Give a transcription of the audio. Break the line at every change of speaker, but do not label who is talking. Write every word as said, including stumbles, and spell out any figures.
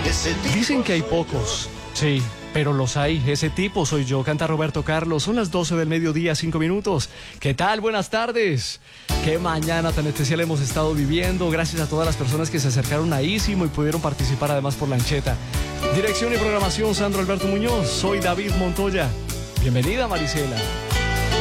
Dicen que hay pocos, sí, pero los hay. Ese tipo soy yo, canta Roberto Carlos. Son las doce del mediodía, cinco minutos. ¿Qué tal? Buenas tardes. Qué mañana tan especial hemos estado viviendo. Gracias a todas las personas que se acercaron a Ísimo y pudieron participar además por la ancheta. Dirección y programación, Sandro Alberto Muñoz. Soy David Montoya. Bienvenida, Marisela.